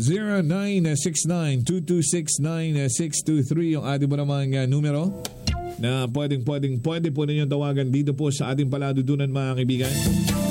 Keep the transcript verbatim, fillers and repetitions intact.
zero nine six nine two two six nine six two three yung ating mo namang uh, numero na pwedeng pwedeng pwede po ninyong tawagan dito po sa ating paladudunan mga kaibigan.